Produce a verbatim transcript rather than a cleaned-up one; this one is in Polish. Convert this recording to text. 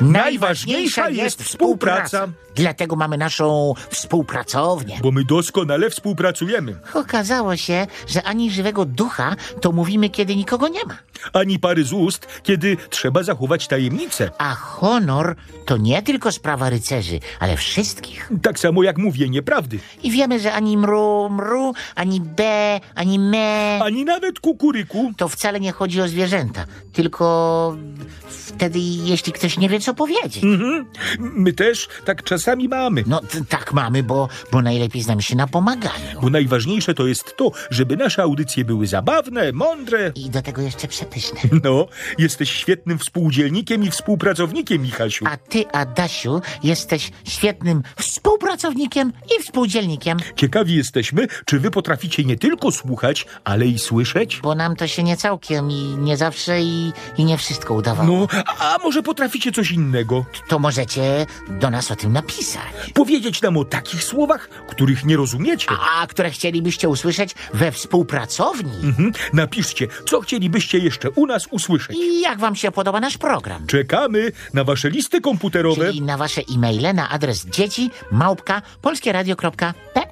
Najważniejsza jest współpraca. Dlatego mamy naszą współpracownię. Bo my doskonale współpracujemy. Okazało się, że ani żywego ducha to mówimy, kiedy nikogo nie ma. Ani pary z ust, kiedy trzeba zachować tajemnicę. A honor to nie tylko sprawa rycerzy, ale wszystkich. Tak samo jak mówienie prawdy. I wiemy, że ani mru, mru, ani be, ani me... Ani nawet kukuryku. To wcale nie chodzi o zwierzęta, tylko wtedy, jeśli ktoś nie wie, co powiedzieć. Mhm. My też tak czasami mamy. No t- tak mamy, bo, bo najlepiej znamy się na pomaganiu. Bo najważniejsze to jest to, żeby nasze audycje były zabawne, mądre. I do tego jeszcze przepyszne. No, jesteś świetnym współdzielnikiem i współpracownikiem, Michasiu. A ty, Adasiu, jesteś świetnym współpracownikiem i współdzielnikiem. Ciekawi jesteśmy, czy wy potraficie nie tylko słuchać, ale i słyszeć? Bo nam to się nie całkiem i nie zawsze i, i nie wszystko udawało. No, a może potraficie coś innego? To możecie do nas o tym napisać. Powiedzieć nam o takich słowach, których nie rozumiecie. A, a które chcielibyście usłyszeć we współpracowni. Mhm. Napiszcie, co chcielibyście jeszcze u nas usłyszeć. I jak wam się podoba nasz program. Czekamy na wasze listy komputerowe. Czyli na wasze e-maile na adres dzieci małpka polskieradio kropka pe